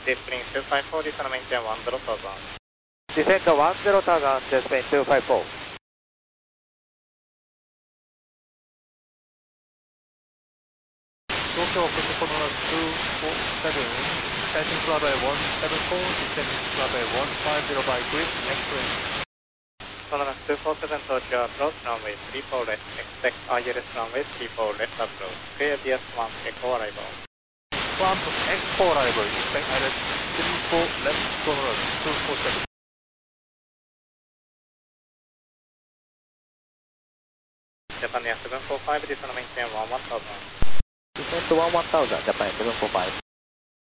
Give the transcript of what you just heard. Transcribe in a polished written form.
Display 254, this is maintain 10,000. Descend 10,000, display 254. Tokyo protocol 247, passing flyby 174, descending flyby 150 by grid, next range. Sonora 247 Tokyo approach, runway 34 left, expect ILS runway 34 left approach, clear DS1 echo arrival. Climb X4 arrival, expect ILS 34 left, Sonora 247. Japan Air 745, this is maintain 11,000. Descend 10,000, Japan 745.